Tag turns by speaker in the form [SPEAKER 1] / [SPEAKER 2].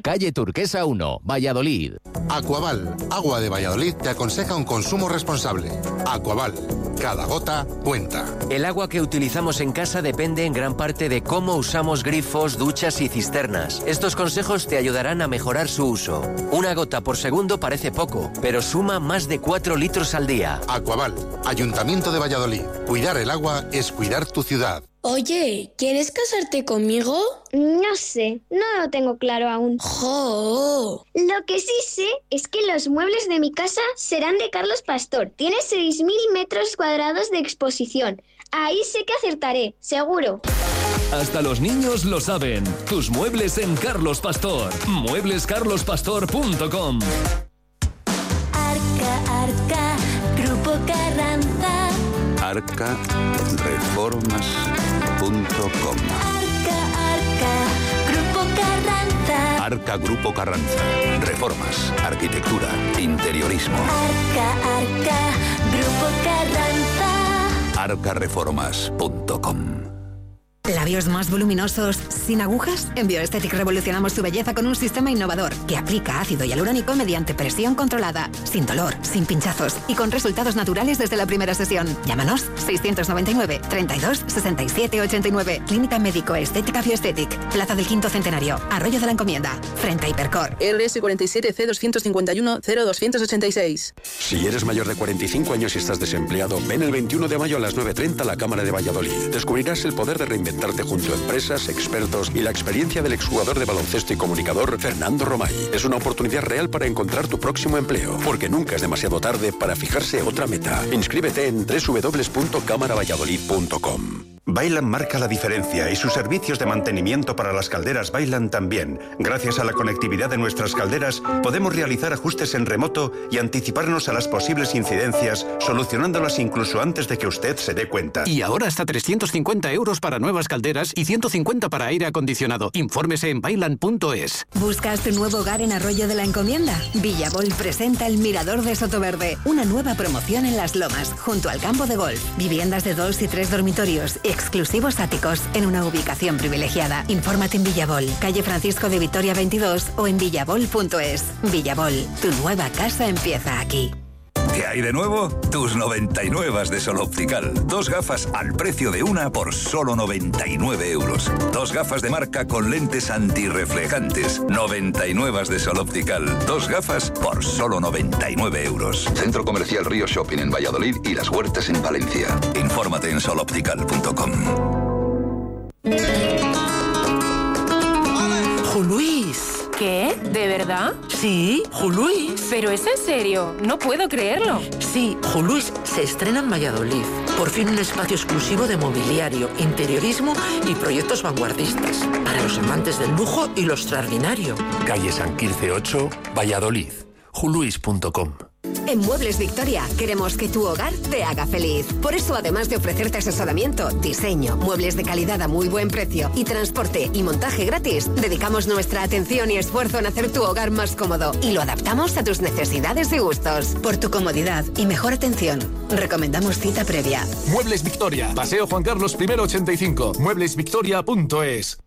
[SPEAKER 1] calle Turquesa 1, Valladolid.
[SPEAKER 2] Aquaval, agua de Valladolid, te aconseja un consumo responsable. Aquaval, cada gota cuenta.
[SPEAKER 3] El agua que utilizamos en casa depende en gran parte de cómo usamos grifos, duchas y cisternas. Estos consejos te ayudarán a mejorar su uso. Una gota por segundo parece poco, pero suma más de 4 litros al día.
[SPEAKER 2] Aquaval, Ayuntamiento de Valladolid. Cuidar el agua es cuidar tu ciudad.
[SPEAKER 4] Oye, ¿quieres casarte conmigo?
[SPEAKER 5] No sé, no lo tengo claro aún.
[SPEAKER 4] ¡Jo!
[SPEAKER 5] Lo que sí sé es que los muebles de mi casa serán de Carlos Pastor. Tiene 6.000 metros cuadrados de exposición. Ahí sé que acertaré, seguro.
[SPEAKER 6] Hasta los niños lo saben. Tus muebles en Carlos Pastor. Mueblescarlospastor.com.
[SPEAKER 7] Arca, Grupo Carranza.
[SPEAKER 8] Arcareformas.com.
[SPEAKER 7] Arca, Grupo Carranza.
[SPEAKER 8] Arca Grupo Carranza. Reformas, arquitectura, interiorismo.
[SPEAKER 7] Arca, Grupo Carranza.
[SPEAKER 8] Arcareformas.com.
[SPEAKER 9] ¿Labios más voluminosos sin agujas? En Bioesthetic revolucionamos tu belleza con un sistema innovador que aplica ácido hialurónico mediante presión controlada, sin dolor, sin pinchazos y con resultados naturales desde la primera sesión. Llámanos 699 32 67 89. Clínica Médico Estética Bioesthetic, Plaza del Quinto Centenario, Arroyo de la Encomienda, frente a Hipercor.
[SPEAKER 10] RS47C251-0286.
[SPEAKER 11] Si eres mayor de 45 años y estás desempleado, ven el 21 de mayo a las 9:30 a la Cámara de Valladolid. Descubrirás el poder de reinventarte junto a empresas, expertos y la experiencia del exjugador de baloncesto y comunicador Fernando Romay. Es una oportunidad real para encontrar tu próximo empleo, porque nunca es demasiado tarde para fijarse otra meta. Inscríbete en www.cámaravalladolid.com.
[SPEAKER 12] Vaillant marca la diferencia y sus servicios de mantenimiento para las calderas Vaillant también. Gracias a la conectividad de nuestras calderas, podemos realizar ajustes en remoto y anticiparnos a las posibles incidencias, solucionándolas incluso antes de que usted se dé cuenta.
[SPEAKER 13] Y ahora hasta 350 euros para nuevas calderas y 150 para aire acondicionado. Infórmese en vaillant.es.
[SPEAKER 9] ¿Buscas tu nuevo hogar en Arroyo de la Encomienda? Villabol presenta el Mirador de Sotoverde, una nueva promoción en Las Lomas, junto al campo de golf. Viviendas de 2 y 3 dormitorios, exclusivos áticos, en una ubicación privilegiada. Infórmate en Villabol, calle Francisco de Vitoria 22 o en villabol.es. Villabol, tu nueva casa empieza aquí.
[SPEAKER 14] ¿Qué hay de nuevo? Tus 99 de Sol Optical. 2 gafas al precio de una por solo 99 euros. 2 gafas de marca con lentes antirreflejantes. 99 de Sol Optical. 2 gafas por solo 99 euros.
[SPEAKER 15] Centro Comercial Río Shopping en Valladolid y Las Huertas en Valencia.
[SPEAKER 14] Infórmate en soloptical.com.
[SPEAKER 16] Luis.
[SPEAKER 17] ¿Qué? ¿De verdad?
[SPEAKER 16] Sí, Juluis.
[SPEAKER 17] ¿Pero es en serio? No puedo creerlo.
[SPEAKER 16] Sí, Juluis se estrena en Valladolid. Por fin un espacio exclusivo de mobiliario, interiorismo y proyectos vanguardistas. Para los amantes del lujo y lo extraordinario.
[SPEAKER 18] Calle San Quirce 8, Valladolid. Juluis.com.
[SPEAKER 19] En Muebles Victoria queremos que tu hogar te haga feliz. Por eso, además de ofrecerte asesoramiento, diseño, muebles de calidad a muy buen precio y transporte y montaje gratis, dedicamos nuestra atención y esfuerzo en hacer tu hogar más cómodo y lo adaptamos a tus necesidades y gustos. Por tu comodidad y mejor atención, recomendamos cita previa.
[SPEAKER 6] Muebles Victoria, Paseo Juan Carlos I 85, mueblesvictoria.es.